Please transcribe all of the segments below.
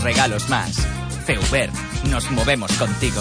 regalos más. Feuber, nos movemos contigo.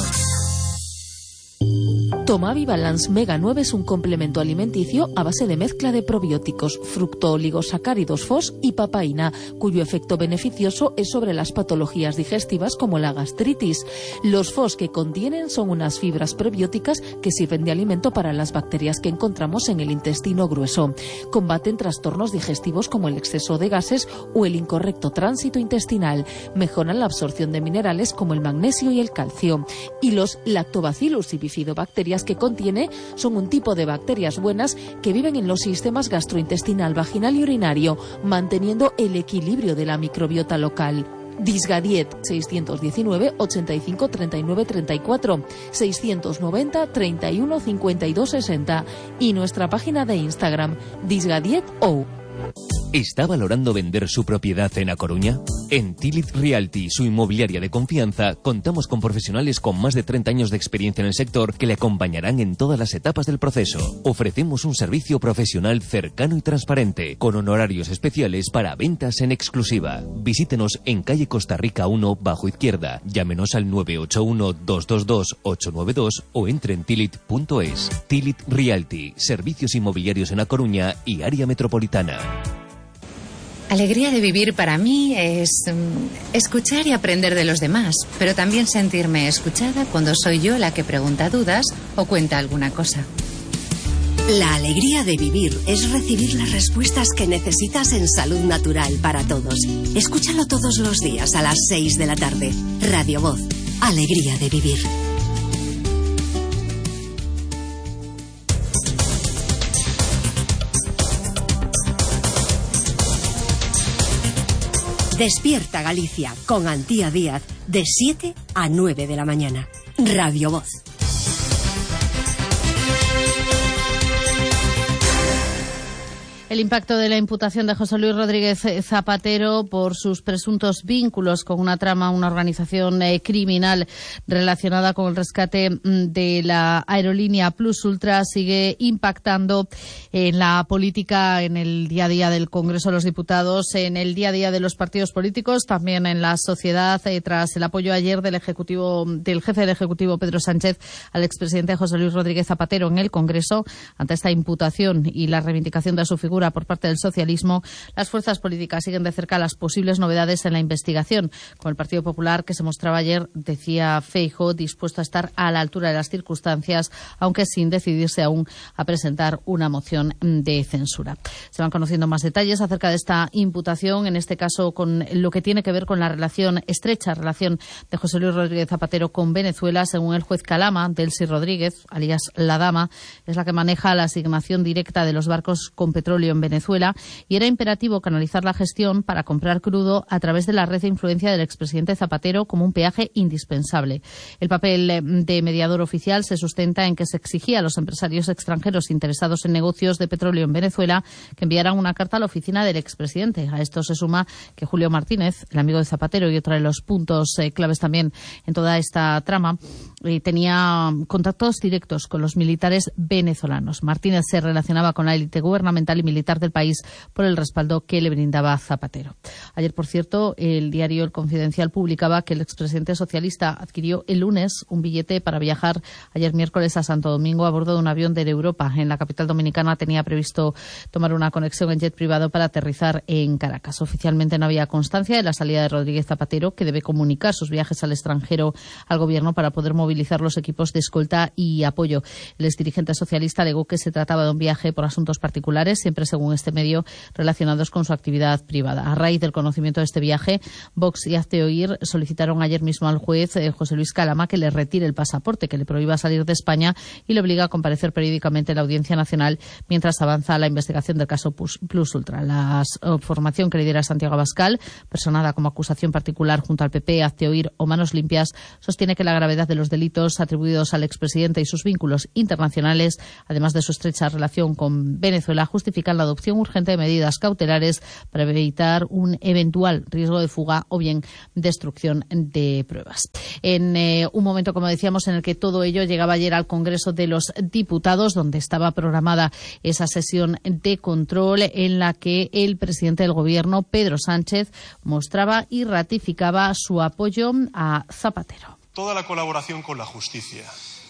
Tomavi Balance Mega 9 es un complemento alimenticio a base de mezcla de probióticos, fructooligosacáridos FOS y papaína, cuyo efecto beneficioso es sobre las patologías digestivas como la gastritis. Los FOS que contienen son unas fibras probióticas que sirven de alimento para las bacterias que encontramos en el intestino grueso. Combaten trastornos digestivos como el exceso de gases o el incorrecto tránsito intestinal. Mejoran la absorción de minerales como el magnesio y el calcio. Y los Lactobacillus y bifidobacterias que contiene son un tipo de bacterias buenas que viven en los sistemas gastrointestinal, vaginal y urinario, manteniendo el equilibrio de la microbiota local. Disgadiet 619 85 39 34 690 31 52 60 y nuestra página de Instagram disgadiet.o. ¿Está valorando vender su propiedad en A Coruña? En Tilit Realty, su inmobiliaria de confianza, contamos con profesionales con más de 30 años de experiencia en el sector que le acompañarán en todas las etapas del proceso. Ofrecemos un servicio profesional cercano y transparente, con honorarios especiales para ventas en exclusiva. Visítenos en calle Costa Rica 1, bajo izquierda. Llámenos al 981-222-892 o entre en tilit.es. Tilit Realty, servicios inmobiliarios en A Coruña y área metropolitana. Alegría de vivir para mí es escuchar y aprender de los demás, pero también sentirme escuchada cuando soy yo la que pregunta dudas o cuenta alguna cosa. La alegría de vivir es recibir las respuestas que necesitas en Salud Natural para todos. Escúchalo todos los días a las 6 de la tarde. Radio Voz. Alegría de vivir. Despierta Galicia con Antía Díaz de 7 a 9 de la mañana. Radio Voz. El impacto de la imputación de José Luis Rodríguez Zapatero por sus presuntos vínculos con una trama, una organización criminal relacionada con el rescate de la aerolínea Plus Ultra sigue impactando en la política, en el día a día del Congreso de los Diputados, en el día a día de los partidos políticos, también en la sociedad, tras el apoyo ayer del jefe del Ejecutivo Pedro Sánchez al expresidente José Luis Rodríguez Zapatero en el Congreso ante esta imputación y la reivindicación de su figura por parte del socialismo. Las fuerzas políticas siguen de cerca las posibles novedades en la investigación. Con el Partido Popular, que se mostraba ayer, decía Feijóo, dispuesto a estar a la altura de las circunstancias, aunque sin decidirse aún a presentar una moción de censura. Se van conociendo más detalles acerca de esta imputación, en este caso con lo que tiene que ver con la estrecha relación de José Luis Rodríguez Zapatero con Venezuela. Según el juez Calama, Delcy Rodríguez, alias La Dama, es la que maneja la asignación directa de los barcos con petróleo en Venezuela, y era imperativo canalizar la gestión para comprar crudo a través de la red de influencia del expresidente Zapatero como un peaje indispensable. El papel de mediador oficial se sustenta en que se exigía a los empresarios extranjeros interesados en negocios de petróleo en Venezuela que enviaran una carta a la oficina del expresidente. A esto se suma que Julio Martínez, el amigo de Zapatero y otro de los puntos claves también en toda esta trama, tenía contactos directos con los militares venezolanos. Martínez se relacionaba con la élite gubernamental y militar del país por el respaldo que le brindaba Zapatero. Ayer, por cierto, el diario El Confidencial publicaba que el expresidente socialista adquirió el lunes un billete para viajar ayer miércoles a Santo Domingo a bordo de un avión de Europa. En la capital dominicana tenía previsto tomar una conexión en jet privado para aterrizar en Caracas. Oficialmente no había constancia de la salida de Rodríguez Zapatero, que debe comunicar sus viajes al extranjero al gobierno para poder movilizar los equipos de escolta y apoyo. El exdirigente socialista alegó que se trataba de un viaje por asuntos particulares, siempre según este medio, relacionados con su actividad privada. A raíz del conocimiento de este viaje, Vox y Hazte Oír solicitaron ayer mismo al juez José Luis Calama que le retire el pasaporte, que le prohíba salir de España y le obliga a comparecer periódicamente en la Audiencia Nacional mientras avanza la investigación del caso Plus Ultra. La formación que lidera Santiago Abascal, personada como acusación particular junto al PP, Hazte Oír o Manos Limpias, sostiene que la gravedad de los delitos delitos atribuidos al expresidente y sus vínculos internacionales, además de su estrecha relación con Venezuela, justifican la adopción urgente de medidas cautelares para evitar un eventual riesgo de fuga o bien destrucción de pruebas. En un momento, como decíamos, en el que todo ello llegaba ayer al Congreso de los Diputados, donde estaba programada esa sesión de control en la que el presidente del Gobierno, Pedro Sánchez, mostraba y ratificaba su apoyo a Zapatero. Toda la colaboración con la justicia,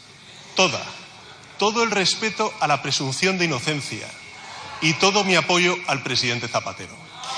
todo el respeto a la presunción de inocencia y todo mi apoyo al presidente Zapatero.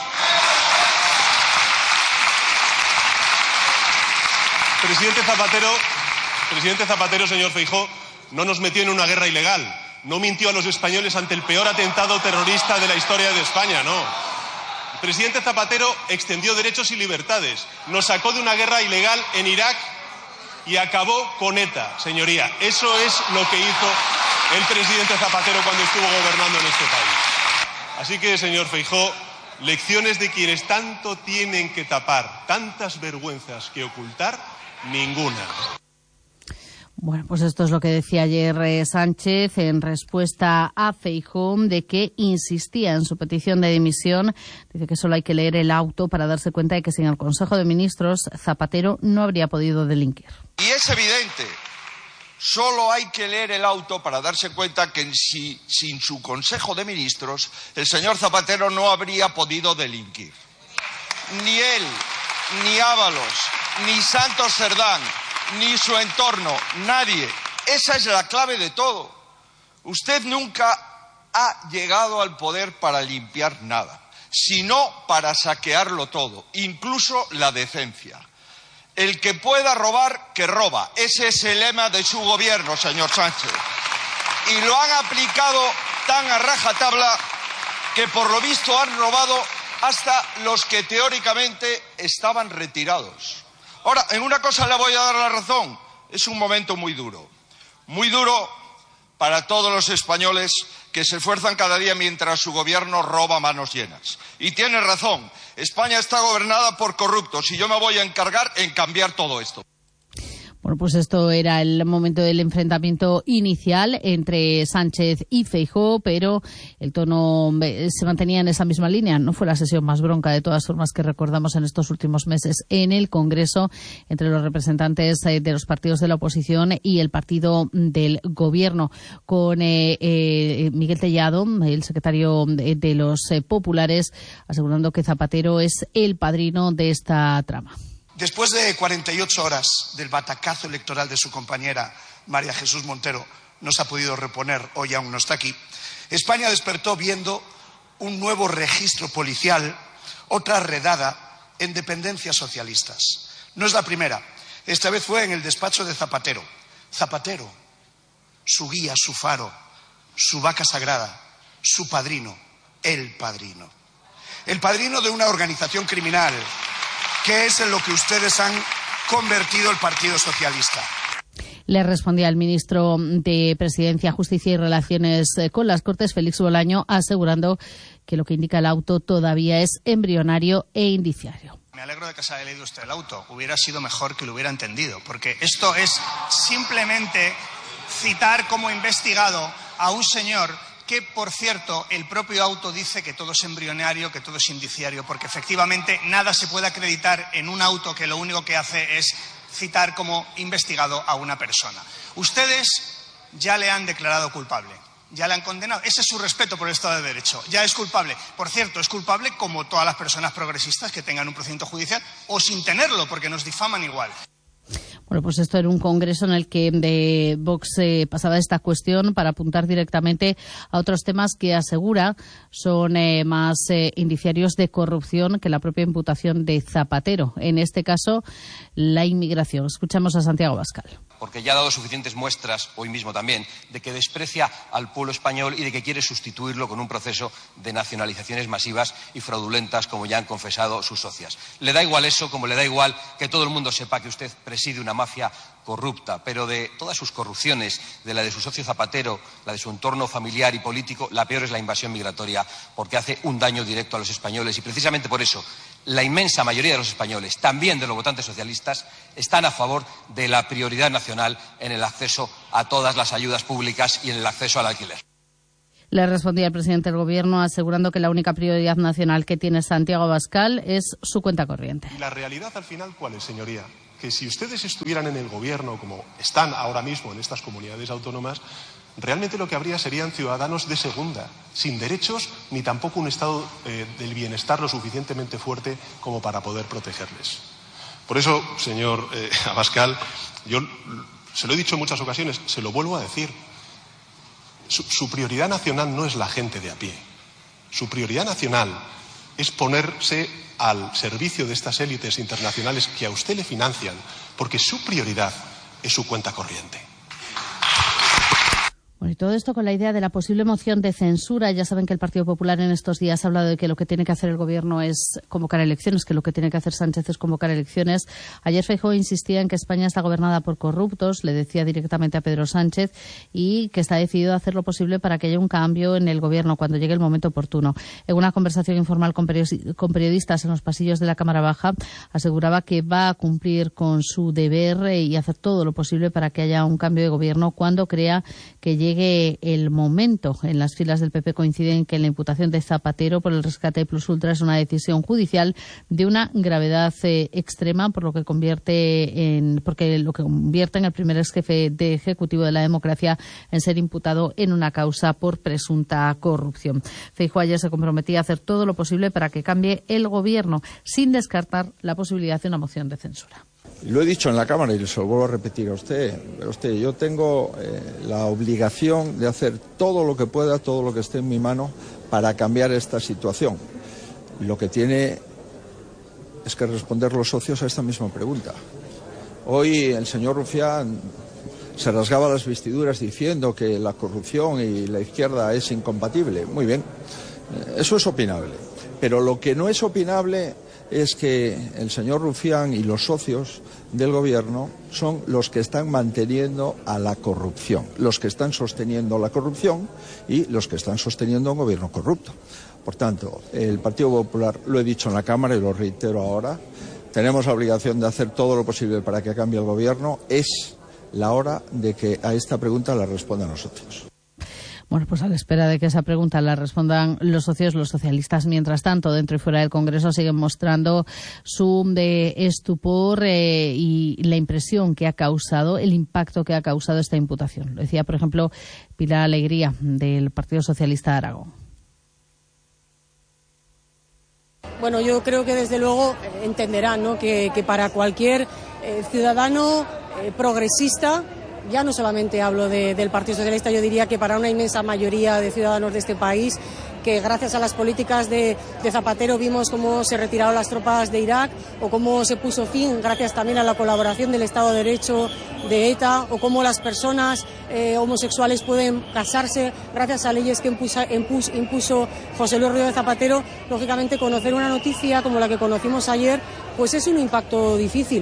Presidente Zapatero, señor Feijóo, no nos metió en una guerra ilegal, no mintió a los españoles ante el peor atentado terrorista de la historia de España, no. El presidente Zapatero extendió derechos y libertades, nos sacó de una guerra ilegal en Irak y acabó con ETA, señoría. Eso es lo que hizo el presidente Zapatero cuando estuvo gobernando en este país. Así que, señor Feijóo, lecciones de quienes tanto tienen que tapar, tantas vergüenzas que ocultar, ninguna. Bueno, pues esto es lo que decía ayer Sánchez en respuesta a Feijóo, de que insistía en su petición de dimisión. Dice que solo hay que leer el auto para darse cuenta de que sin el Consejo de Ministros Zapatero no habría podido delinquir. Y es evidente, solo hay que leer el auto para darse cuenta que sin su Consejo de Ministros el señor Zapatero no habría podido delinquir. Ni él, ni Ábalos, ni Santos Cerdán, ni su entorno, nadie. Esa es la clave de todo. Usted nunca ha llegado al poder para limpiar nada, sino para saquearlo todo, incluso la decencia. El que pueda robar, que roba. Ese es el lema de su gobierno, señor Sánchez. Y lo han aplicado tan a rajatabla que por lo visto han robado hasta los que teóricamente estaban retirados. Ahora, en una cosa le voy a dar la razón. Es un momento muy duro para todos los españoles que se esfuerzan cada día mientras su gobierno roba manos llenas. Y tiene razón, España está gobernada por corruptos y yo me voy a encargar en cambiar todo esto. Bueno, pues esto era el momento del enfrentamiento inicial entre Sánchez y Feijóo, pero el tono se mantenía en esa misma línea. No fue la sesión más bronca, de todas formas, que recordamos en estos últimos meses en el Congreso entre los representantes de los partidos de la oposición y el partido del Gobierno, con Miguel Tellado, el secretario de los populares, asegurando que Zapatero es el padrino de esta trama. Después de 48 horas del batacazo electoral de su compañera María Jesús Montero, no se ha podido reponer, hoy aún no está aquí, España despertó viendo un nuevo registro policial, otra redada en dependencias socialistas. No es la primera, esta vez fue en el despacho de Zapatero. Zapatero, su guía, su faro, su vaca sagrada, su padrino, el padrino. El padrino de una organización criminal, que es en lo que ustedes han convertido el Partido Socialista. Le respondía el ministro de Presidencia, Justicia y Relaciones con las Cortes, Félix Bolaño, asegurando que lo que indica el auto todavía es embrionario e indiciario. Me alegro de que se haya leído usted el auto. Hubiera sido mejor que lo hubiera entendido, porque esto es simplemente citar como investigado a un señor que, por cierto, el propio auto dice que todo es embrionario, que todo es indiciario, porque efectivamente nada se puede acreditar en un auto que lo único que hace es citar como investigado a una persona. Ustedes ya le han declarado culpable, ya le han condenado. Ese es su respeto por el Estado de Derecho. Ya es culpable. Por cierto, es culpable como todas las personas progresistas que tengan un procedimiento judicial o sin tenerlo, porque nos difaman igual. Bueno, pues esto era un congreso en el que de Vox pasaba esta cuestión para apuntar directamente a otros temas que asegura son más indiciarios de corrupción que la propia imputación de Zapatero. En este caso, la inmigración. Escuchamos a Santiago Abascal. Porque ya ha dado suficientes muestras, hoy mismo también, de que desprecia al pueblo español y de que quiere sustituirlo con un proceso de nacionalizaciones masivas y fraudulentas, como ya han confesado sus socias. Le da igual eso, como le da igual que todo el mundo sepa que usted preside una mafia corrupta, pero de todas sus corrupciones, de la de su socio Zapatero, la de su entorno familiar y político, la peor es la invasión migratoria, porque hace un daño directo a los españoles y precisamente por eso la inmensa mayoría de los españoles, también de los votantes socialistas, están a favor de la prioridad nacional en el acceso a todas las ayudas públicas y en el acceso al alquiler. Le respondía el presidente del Gobierno asegurando que la única prioridad nacional que tiene Santiago Abascal es su cuenta corriente. ¿Y la realidad al final cuál es, señoría? Que si ustedes estuvieran en el Gobierno, como están ahora mismo en estas comunidades autónomas, realmente lo que habría serían ciudadanos de segunda, sin derechos ni tampoco un estado del bienestar lo suficientemente fuerte como para poder protegerles. Por eso, señor Abascal, yo se lo he dicho en muchas ocasiones, se lo vuelvo a decir. Su prioridad nacional no es la gente de a pie. Su prioridad nacional es ponerse al servicio de estas élites internacionales que a usted le financian, porque su prioridad es su cuenta corriente. Bueno, y todo esto con la idea de la posible moción de censura. Ya saben que el Partido Popular en estos días ha hablado de que lo que tiene que hacer el Gobierno es convocar elecciones, que lo que tiene que hacer Sánchez es convocar elecciones. Ayer Feijóo insistía en que España está gobernada por corruptos, le decía directamente a Pedro Sánchez, y que está decidido a hacer lo posible para que haya un cambio en el Gobierno cuando llegue el momento oportuno. En una conversación informal con periodistas en los pasillos de la Cámara Baja, aseguraba que va a cumplir con su deber y hacer todo lo posible para que haya un cambio de Gobierno cuando crea que llegue el momento. En las filas del PP coinciden que la imputación de Zapatero por el rescate de Plus Ultra es una decisión judicial de una gravedad extrema, porque lo que convierte en el primer ex jefe de ejecutivo de la democracia en ser imputado en una causa por presunta corrupción. Feijóo ayer se comprometía a hacer todo lo posible para que cambie el Gobierno, sin descartar la posibilidad de una moción de censura. Lo he dicho en la Cámara y se lo vuelvo a repetir a usted. Yo tengo la obligación de hacer todo lo que pueda, todo lo que esté en mi mano para cambiar esta situación. Lo que tiene es que responder los socios a esta misma pregunta. Hoy el señor Rufián se rasgaba las vestiduras diciendo que la corrupción y la izquierda es incompatible. Muy bien, eso es opinable. Pero lo que no es opinable es que el señor Rufián y los socios del Gobierno son los que están manteniendo a la corrupción, los que están sosteniendo la corrupción y los que están sosteniendo un Gobierno corrupto. Por tanto, el Partido Popular, lo he dicho en la Cámara y lo reitero ahora, tenemos la obligación de hacer todo lo posible para que cambie el Gobierno. Es la hora de que a esta pregunta la respondan los socios. Bueno, pues a la espera de que esa pregunta la respondan los socios, los socialistas, mientras tanto, dentro y fuera del Congreso, siguen mostrando su estupor y la impresión que ha causado, el impacto que ha causado esta imputación. Lo decía, por ejemplo, Pilar Alegría, del Partido Socialista de Aragón. Bueno, yo creo que desde luego entenderán, ¿no?, que para cualquier ciudadano progresista, ya no solamente hablo del Partido Socialista, yo diría que para una inmensa mayoría de ciudadanos de este país, que gracias a las políticas de Zapatero vimos cómo se retiraron las tropas de Irak, o cómo se puso fin, gracias también a la colaboración del Estado de Derecho de ETA, o cómo las personas homosexuales pueden casarse gracias a leyes que impuso José Luis Rodríguez Zapatero. Lógicamente, conocer una noticia como la que conocimos ayer, pues es un impacto difícil.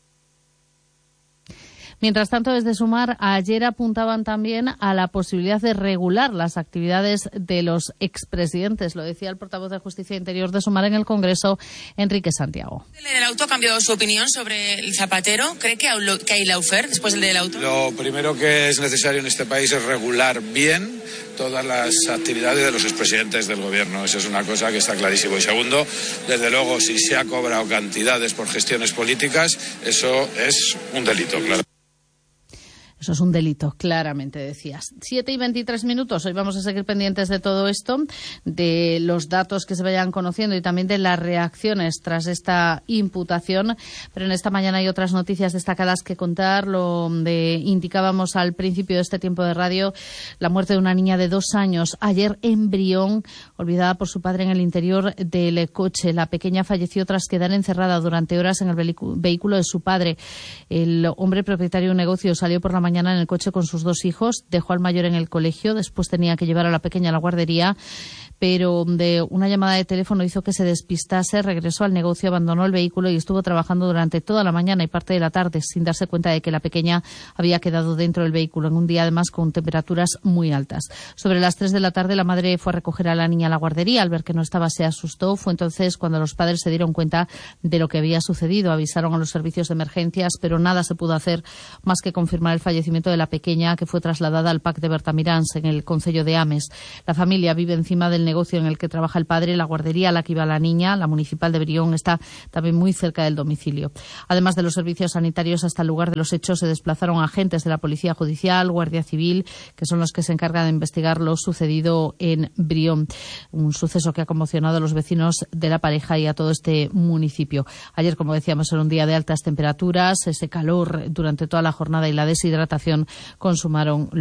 Mientras tanto, desde Sumar, ayer apuntaban también a la posibilidad de regular las actividades de los expresidentes. Lo decía el portavoz de Justicia e Interior de Sumar en el Congreso, Enrique Santiago. ¿El del auto ha cambiado su opinión sobre el Zapatero? ¿Cree que hay lawfare después del auto? Lo primero que es necesario en este país es regular bien todas las actividades de los expresidentes del Gobierno. Eso es una cosa que está clarísimo. Y segundo, desde luego, si se ha cobrado cantidades por gestiones políticas, eso es un delito, claro. Eso es un delito, claramente, decías. 7:23. Hoy vamos a seguir pendientes de todo esto, de los datos que se vayan conociendo y también de las reacciones tras esta imputación. Pero en esta mañana hay otras noticias destacadas que contar. Lo indicábamos al principio de este tiempo de radio, la muerte de una niña de 2 años, ayer en Brión, olvidada por su padre en el interior del coche. La pequeña falleció tras quedar encerrada durante horas en el vehículo de su padre. El hombre propietario de un negocio salió por la mañana mañana en el coche con sus 2 hijos. Dejó al mayor en el colegio, después tenía que llevar a la pequeña a la guardería, pero de una llamada de teléfono hizo que se despistase, regresó al negocio, abandonó el vehículo y estuvo trabajando durante toda la mañana y parte de la tarde sin darse cuenta de que la pequeña había quedado dentro del vehículo, en un día además con temperaturas muy altas. Sobre las 3 de la tarde la madre fue a recoger a la niña a la guardería. Al ver que no estaba se asustó. Fue entonces cuando los padres se dieron cuenta de lo que había sucedido. Avisaron a los servicios de emergencias, pero nada se pudo hacer más que confirmar el fallecimiento de la pequeña, que fue trasladada al PAC de Bertamiráns, en el concello de Ames. La familia vive encima del negocio en el que trabaja el padre. La guardería a la que iba la niña, la municipal de Brión, está también muy cerca del domicilio. Además de los servicios sanitarios, hasta el lugar de los hechos se desplazaron agentes de la Policía Judicial, Guardia Civil, que son los que se encargan de investigar lo sucedido en Brión. Un suceso que ha conmocionado a los vecinos de la pareja y a todo este municipio. Ayer, como decíamos, era un día de altas temperaturas. Ese calor durante toda la jornada y la deshidratación consumaron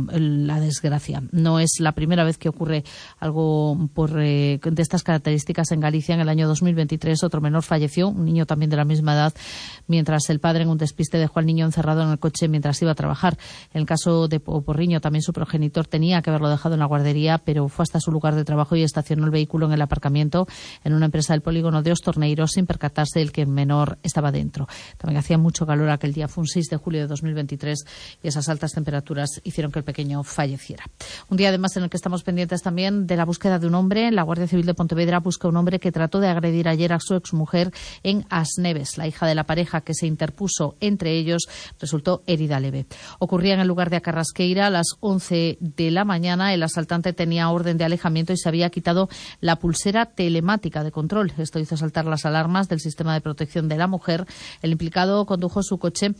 la desgracia. No es la primera vez que ocurre algo de estas características en Galicia. En el año 2023 otro menor falleció, un niño también de la misma edad, mientras el padre en un despiste dejó al niño encerrado en el coche mientras iba a trabajar. En el caso de Porriño, también su progenitor tenía que haberlo dejado en la guardería, pero fue hasta su lugar de trabajo y estacionó el vehículo en el aparcamiento en una empresa del polígono de Ostorneiro sin percatarse del que el menor estaba dentro. También hacía mucho calor aquel día, fue un 6 de julio de 2023 y esas altas temperaturas hicieron que el pequeño falleciera. Un día además en el que estamos pendientes también de la búsqueda de un hombre. La Guardia Civil de Pontevedra busca un hombre que trató de agredir ayer a su exmujer en Asneves. La hija de la pareja que se interpuso entre ellos resultó herida leve. Ocurría en el lugar de Acarrasqueira a las 11 de la mañana. El asaltante tenía orden de alejamiento y se había quitado la pulsera telemática de control. Esto hizo saltar las alarmas del sistema de protección de la mujer. El implicado condujo su coche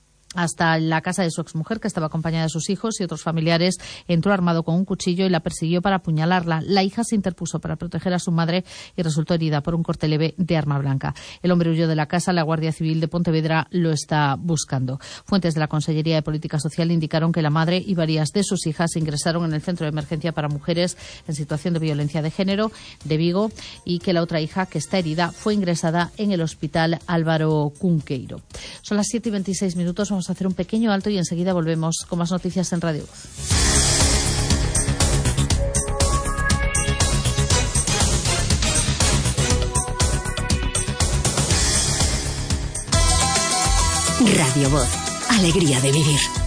hasta la casa de su exmujer, que estaba acompañada de sus hijos y otros familiares. Entró armado con un cuchillo y la persiguió para apuñalarla. La hija se interpuso para proteger a su madre y resultó herida por un corte leve de arma blanca. El hombre huyó de la casa. La Guardia Civil de Pontevedra lo está buscando. Fuentes de la Consellería de Política Social indicaron que la madre y varias de sus hijas ingresaron en el Centro de Emergencia para Mujeres en situación de violencia de género de Vigo y que la otra hija, que está herida, fue ingresada en el Hospital Álvaro Cunqueiro. Son las 7:26. Vamos a hacer un pequeño alto y enseguida volvemos con más noticias en Radio Voz. Radio Voz, alegría de vivir.